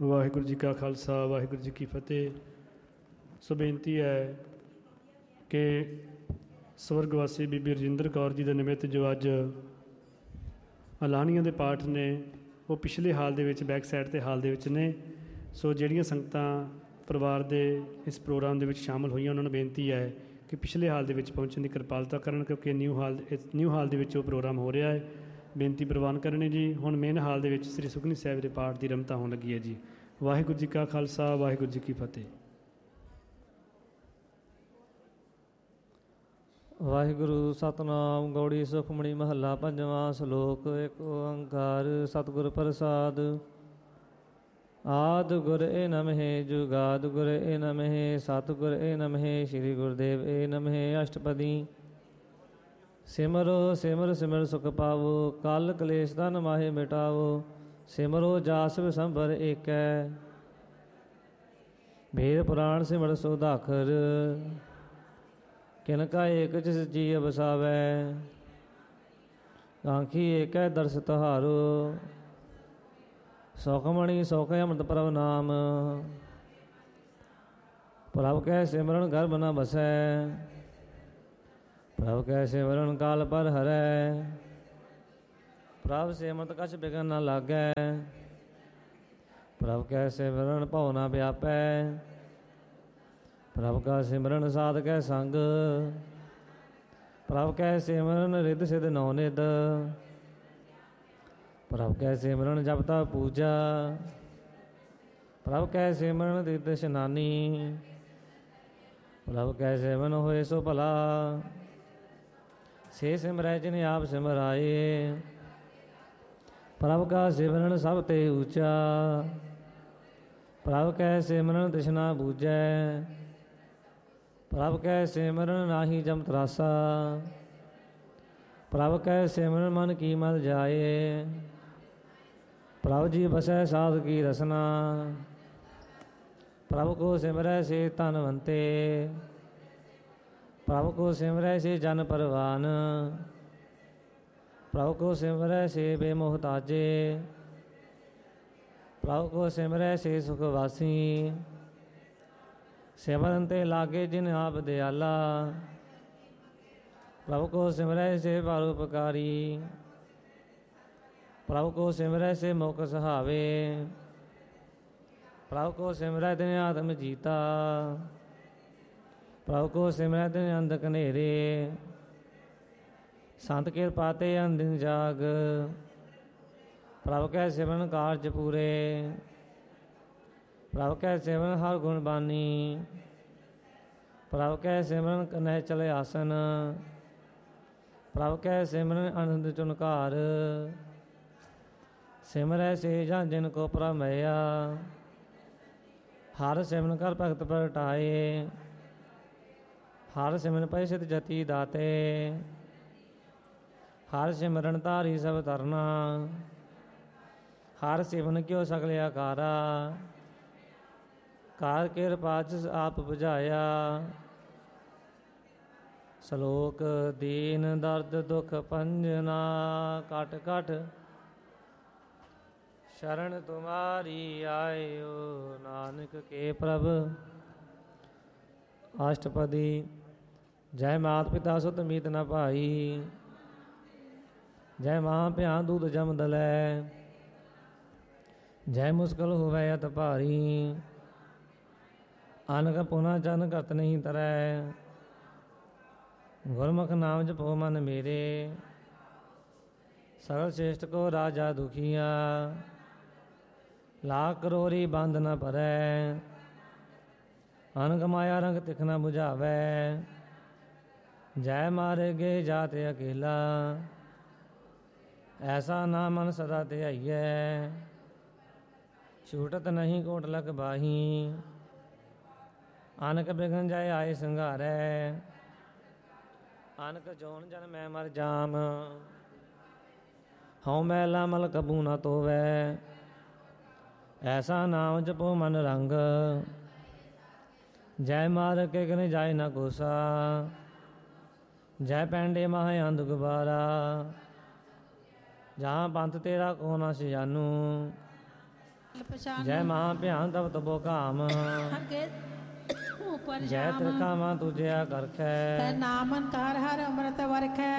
ਵਾਹਿਗੁਰੂ ਜੀ ਕਾ ਖਾਲਸਾ ਵਾਹਿਗੁਰੂ ਜੀ ਕੀ ਫਤਿਹ। ਸੋ ਬੇਨਤੀ ਹੈ ਕਿ ਸਵਰਗਵਾਸੀ ਬੀਬੀ ਰਜਿੰਦਰ ਕੌਰ ਜੀ ਦੇ ਨਿਮਿਤ ਜੋ ਅੱਜ ਅਲਾਹਣੀਆਂ ਦੇ ਪਾਠ ਨੇ ਉਹ ਪਿਛਲੇ ਹਾਲ ਦੇ ਵਿੱਚ ਬੈਕ ਸਾਈਡ 'ਤੇ ਹਾਲ ਦੇ ਵਿੱਚ ਨੇ। ਸੋ ਜਿਹੜੀਆਂ ਸੰਗਤਾਂ ਪਰਿਵਾਰ ਦੇ ਇਸ ਪ੍ਰੋਗਰਾਮ ਦੇ ਵਿੱਚ ਸ਼ਾਮਲ ਹੋਈਆਂ ਉਹਨਾਂ ਨੂੰ ਬੇਨਤੀ ਹੈ ਕਿ ਪਿਛਲੇ ਹਾਲ ਦੇ ਵਿੱਚ ਪਹੁੰਚਣ ਦੀ ਕਿਰਪਾਲਤਾ ਕਰਨ, ਕਿਉਂਕਿ ਨਿਊ ਹਾਲ ਦੇ ਵਿੱਚ ਉਹ ਪ੍ਰੋਗਰਾਮ ਹੋ ਰਿਹਾ ਹੈ। ਬੇਨਤੀ ਪ੍ਰਵਾਨ ਕਰਨੀ ਜੀ। ਹੁਣ ਮੇਨ ਹਾਲ ਦੇ ਵਿੱਚ ਸ੍ਰੀ ਸੁਖਮਨੀ ਸਾਹਿਬ ਦੇ ਪਾਠ ਦੀ ਰਮਤਾ ਹੋਣ ਲੱਗੀ ਹੈ ਜੀ। ਵਾਹਿਗੁਰੂ ਜੀ ਕਾ ਖਾਲਸਾ ਵਾਹਿਗੁਰੂ ਜੀ ਕੀ ਫਤਿਹ। ਵਾਹਿਗੁਰੂ ਸਤਨਾਮ ਗੌੜੀ ਸੁਖਮਣੀ ਮਹੱਲਾ ਪੰਜਵਾਂ। ਸ਼ਲੋਕ ਏਕ ਓੰਕਾਰ ਸਤਿਗੁਰ ਪ੍ਰਸਾਦ। ਆਦਿ ਗੁਰ ਏ ਨਮਹਿ ਜੁਗਾਦਿ ਗੁਰ ਏ ਨਮਹਿ ਸਤਿਗੁਰ ਏ ਨਮਹਿ ਸ੍ਰੀ ਗੁਰਦੇਵ ਏ ਨਮਹਿ। ਅਸ਼ਟਪਦੀ। ਸਿਮਰੋ ਸਿਮਰ ਸਿਮਰ ਸੁਖ ਪਾਵੋ ਕਲ ਕਲੇਸ਼ ਧਨ ਮਾਹੇ ਮਿਟਾਵੋ। ਸਿਮਰੋ ਜਾਸ ਵਿਸੰਭਰ ਏਕੈ ਭੇਦ ਪੁਰਾਣ ਸਿਮਰ ਸੋਧਾਖਰ। ਕਿਨਕਾ ਏਕ ਜਿਸ ਜੀ ਬਸਾਵੈ ਕਾਂਖੀ ਏਕੈ ਦਰਸ ਤੁਹਾਰੋ। ਸੁਖਮਣੀ ਸੁਖ ਅੰਮ੍ਰਿਤ ਪ੍ਰਭ ਨਾਮ ਪ੍ਰਭ ਕੈ ਸਿਮਰਨ ਗਰਭ ਨ ਬਸੈ। ਪ੍ਰਭ ਕੈ ਸਿਮਰਨ ਕਾਲ ਪਰ ਹਰੈ। ਪ੍ਰਭ ਸਿਮਰਤ ਕਛ ਬਿਘਨ ਨ ਲਾਗੈ। ਪ੍ਰਭ ਕੈ ਸਿਮਰਨ ਭਉ ਨ ਵਿਆਪੈ। ਪ੍ਰਭ ਕਾ ਸਿਮਰਨ ਸਾਧ ਕੈ ਸੰਗ। ਪ੍ਰਭ ਕੈ ਸਿਮਰਨ ਰਿੱਧ ਸਿਧ ਨੌ ਨਿਧ। ਪ੍ਰਭ ਕੈ ਸਿਮਰਨ ਜਪਤਾ ਪੂਜਾ। ਪ੍ਰਭ ਕੈ ਸਿਮਰਨ ਤੀਰਥ ਇਸ਼ਨਾਨੀ। ਪ੍ਰਭ ਕੈ ਸਿਮਰਨ ਹੋਏ ਸੋ ਭਲਾ। ਸੇ ਸਿਮਰੈ ਜਿਨ ਆਪ ਸਿਮਰਾਏ। ਪ੍ਰਭ ਕਾ ਸਿਮਰਨ ਸਭ ਤੇ ਊਚਾ। ਪ੍ਰਭ ਕੈ ਸਿਮਰਨ ਤ੍ਰਿਸ਼ਨਾ ਬੂਝੈ। ਪ੍ਰਭ ਕੈ ਸਿਮਰਨ ਨਾਹੀ ਜਮ ਤਰਾਸਾ। ਪ੍ਰਭ ਕੈ ਸਿਮਰਨ ਮਨ ਕੀ ਮਲ ਜਾਏ। ਪ੍ਰਭ ਜੀ ਬਸੈ ਸਾਧ ਕੀ ਰਸਨਾ। ਪ੍ਰਭ ਕੋ ਸਿਮਰੈ ਸੇ ਧਨਵੰਤੇ। ਪ੍ਰਭ ਕੋ ਸਿਮਰੈ ਸੇ ਜਨ ਪਰਵਾਨ। ਪ੍ਰਭ ਕੋ ਸਿਮਰੈ ਸੇ ਬੇਮੋਹਤਾਜੇ। ਪ੍ਰਭ ਕੋ ਸਿਮਰੈ ਸੇ ਸੁਖ ਵਾਸੀ। ਸਿਮਰਨ ਤੇ ਲਾਗੇ ਜਿਨ ਆਪ ਦਿਆਲਾ। ਪ੍ਰਭ ਕੋ ਸਿਮਰੈ ਸੇ ਪਰਉਪਕਾਰੀ। ਪ੍ਰਭ ਕੋ ਸਿਮਰੈ ਸੇ ਮੁਖ ਸੁਹਾਵੇ। ਪ੍ਰਭ ਕੋ ਸਿਮਰੈ ਦਿਨ ਆਤਮ ਜੀਤਾ। ਪ੍ਰਭ ਕੋ ਸਿਮਰੈ ਦਿਨ ਅੰਧ ਕਨੇਰੇ। ਸੰਤ ਕਿਰਪਾ ਤੇ ਅੰਦਿਨ ਜਾਗ। ਪ੍ਰਭ ਕੈ ਸਿਮਰਨ ਕਾਰਜ ਪੂਰੇ। ਪ੍ਰਭ ਕੈ ਸਿਮਰਨ ਹਰ ਗੁਣ ਬਾਨੀ। ਪ੍ਰਭ ਕੈ ਸਿਮਰਨ ਕਨੈ ਚਲੇ ਆਸਨ। ਪ੍ਰਭ ਕੈ ਸਿਮਰਨ ਅਨੰਦ ਚੁਨਕਾਰ। ਸਿਮਰੈ ਸੇ ਜਨ ਜਿਨ ਕੋ ਪ੍ਰਮੇਇਆ। ਹਰ ਸਿਮਰਨ ਕਰ ਭਗਤ ਪ੍ਰਗਟਾਏ। ਹਰ ਸਿਮਰਨ ਪੈ ਸਿਧ ਜਤੀ ਦਾਤੇ। ਹਰ ਸਿਮਰਨ ਧਾਰੀ ਸਭ ਤਰਨਾ। ਹਰ ਸਿਮਰਨ ਕਿਉ ਸਗਲ ਆਕਾਰਾ। ਕਾਰ ਕਿਰਪਾ ਜਿਸ ਆਪ ਬੁਝਾਇਆ। ਸ਼ਲੋਕ ਦੀਨ ਦਰਦ ਦੁਖ ਭੰਜਨਾ ਕਟ ਕਟ ਸ਼ਰਨ ਤੁਮਾਰੀ ਆਇਓ ਨਾਨਕ ਕੇ ਪ੍ਰਭ। ਅਸ਼ਟਪਦੀ। ਜੈ ਮਾਤ ਪਿਤਾ ਸੁਤ ਮੀਤ ਨ ਭਾਈ। ਜੈ ਮਾਂ ਭਿਆ ਦੂਧ ਜਮ ਦਲੈ। ਜੈ ਮੁਸਕਲ ਹੋਵੈ ਅਤ ਭਾਰੀ। ਅਨਕ ਪੁਨਾ ਚਨ ਕਰਤ ਨਹੀਂ ਤਰੈ। ਗੁਰਮੁਖ ਨਾਮ ਜਪੋ ਮਨ ਮੇਰੇ। ਸਗਲ ਸ੍ਰੇਸ਼ਟ ਕੋ ਰਾਜਾ ਦੁਖੀਆ। ਲਾਖ ਕਰੋੜੀ ਬੰਦ ਨ ਭਰੈ। ਅਨਕ ਮਾਇਆ ਰੰਗ ਤਿਖ ਨ ਬੁਝਾਵੈ। ਜੈ ਮਾਰੇ ਗੇ ਜਾਤ ਅਕੇਲਾ। ਐਸਾ ਨਾ ਮਨ ਸਦਾ ਧਿਆਈਐ। ਛੂਟਤ ਨਹੀਂ ਕੋਟ ਲਖ ਬਾਹੀ। ਅਨਕ ਬਿਘਨ ਜਾਏ ਆਏ ਸੰਘਾਰੈ। ਅਨਕ ਜੋਨ ਜਨ ਮੈਂ ਮਰ ਜਾਮ। ਹਉ ਮੈਲਾ ਮਲ ਕਬੂ ਨ ਧੋਵੈ। ਐਸਾ ਨਾਮ ਜਪੋ ਮਨ ਰੰਗ। ਜੈ ਮਾਰ ਕੇ ਗਨ ਜਾਏ ਨ ਕੋਸਾ। ਜੈ ਪੈਂਡੇ ਮਾਹ ਅੰਧ ਗੁਬਾਰਾ। ਜਹਾਂ ਪੰਥ ਤੇਰਾ ਕੋ ਨ ਸਿਆਨੂ। ਪਛਾਨ ਜੈ ਮਹਾ ਭਿਆਨ ਤਬ ਤਬੋ ਕਾਮ ਅੱਗੇ ਉਪਰ ਜੈ ਜਾਮ ਤ੍ਰਿਕਾਮਾ ਤੁਜਿਆ ਕਰਖੈ ਤੈ ਨਾਮਨ ਕਾਰ ਹਰ ਅੰਮ੍ਰਿਤ ਵਰਖੈ